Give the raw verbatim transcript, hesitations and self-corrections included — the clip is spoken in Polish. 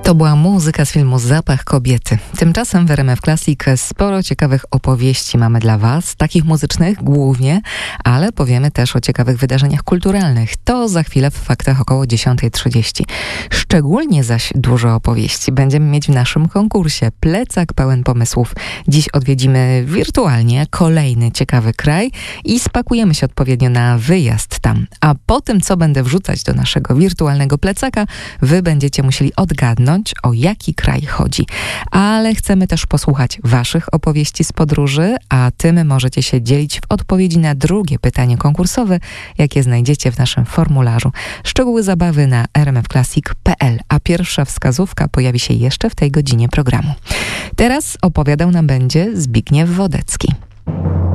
To była muzyka z filmu Zapach kobiety. Tymczasem w R M F Classic sporo ciekawych opowieści mamy dla Was, takich muzycznych głównie, ale powiemy też o ciekawych wydarzeniach kulturalnych. To za chwilę w faktach około dziesiąta trzydzieści. Szczególnie zaś dużo opowieści będziemy mieć w naszym konkursie Plecak pełen pomysłów. Dziś odwiedzimy wirtualnie kolejny ciekawy kraj i spakujemy się odpowiednio na wyjazd tam. A po tym, co będę wrzucać do naszego wirtualnego plecaka, Wy będziecie musieli odgadnąć, o jaki kraj chodzi. Ale chcemy też posłuchać Waszych opowieści z podróży, a tym możecie się dzielić w odpowiedzi na drugie pytanie konkursowe, jakie znajdziecie w naszym formularzu. Szczegóły zabawy na r m f classic kropka p l, a pierwsza wskazówka pojawi się jeszcze w tej godzinie programu. Teraz opowiadał nam będzie Zbigniew Wodecki.